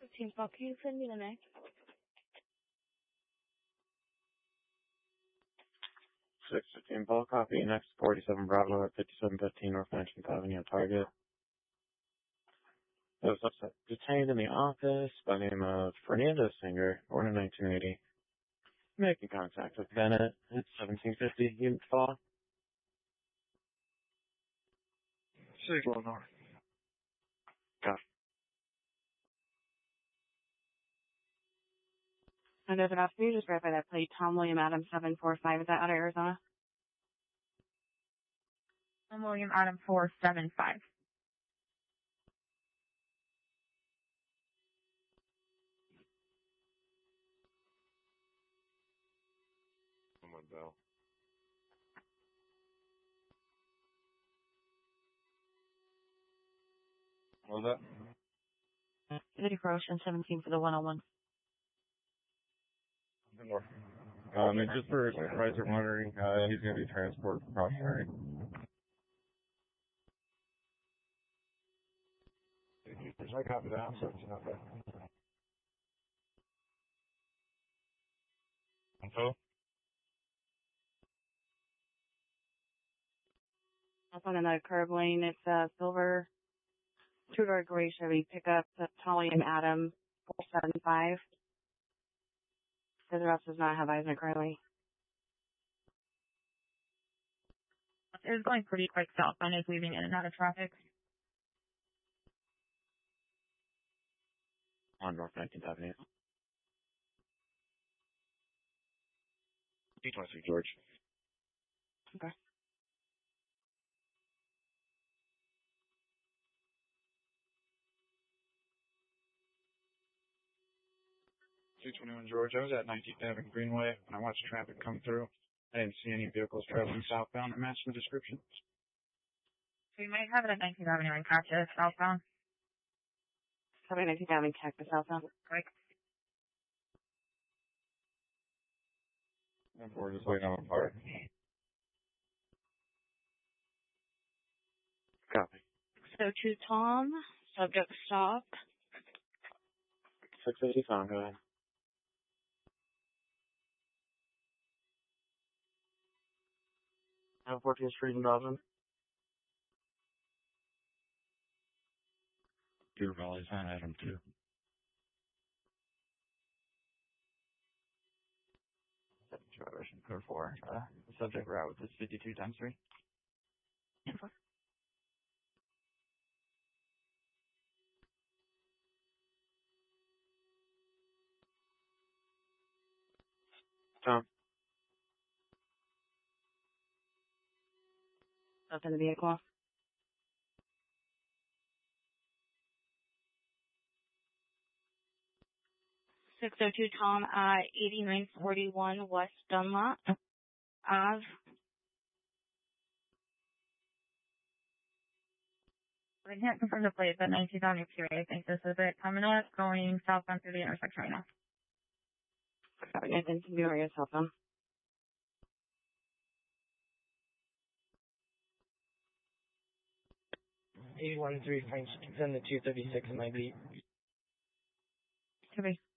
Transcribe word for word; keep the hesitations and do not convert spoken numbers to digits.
fifteen Paul, can you send me the next? six fifteen Paul, copy. Next, forty-seven Bravo at fifty-seven fifteen North nineteenth Avenue at Target. It was upset, detained in the office by the name of Fernando Singer, born in nineteen eighty. Making contact with Bennett at seventeen fifty Unit Fall. six one North. Copy. And there's enough for you, just verify that plate. Tom William Adam seven four five, is that out of Arizona? Tom William Adam four seven five. Someone bell. What was that? City for Ocean seventeen for the one oh one. North. Um, and just for supervisor monitoring, uh, he's going to be transported precautionary. I copy that. I'm sorry, not that. Info? Up on another curb lane, it's a silver two-door gray Chevy pickup, Tom William Adam four seven five. Says the rest does not have eyes on currently. It was going pretty quick southbound, is weaving in and out of traffic. On North nineteenth Avenue. D twenty-three George. Okay. two twenty-one George. I was at nineteenth Avenue Greenway and I watched traffic come through. I didn't see any vehicles traveling southbound that matched the description. So you might have it at nineteenth Avenue and catch it southbound. Probably nineteenth Avenue, Cactus southbound. Quick. And we're just waiting on a fire. Copy. So to Tom, subject stop. six eighty-five, go ahead. Have fourteenth Street in Dublin. Deer Valley's on Adam two. Violation code four. Uh, the subject route is fifty-two times three. Tom. Up in the vehicle. six oh two Tom, uh, eighty-nine forty-one West Dunlop Ave. I can't confirm the plate, but nineteenth Avenue Q A, I think this is it. Coming up, going southbound through the intersection right now. Nathan, can you hear yourself on? eighty-one three, send the two thirty-six in my beat. Copy.